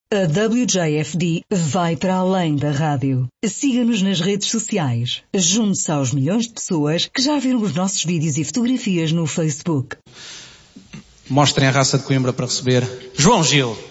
A WJFD vai para além da rádio. Siga-nos nas redes sociais. Junte-se aos milhões de pessoas que já viram os nossos vídeos e fotografias no Facebook. Mostrem a raça de Coimbra para receber João Gil.